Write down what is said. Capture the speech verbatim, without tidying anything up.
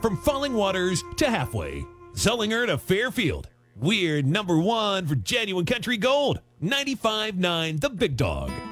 from Falling Waters to Halfway, Zollinger to Fairfield. We're number one for genuine country gold. ninety-five point nine The Big Dog.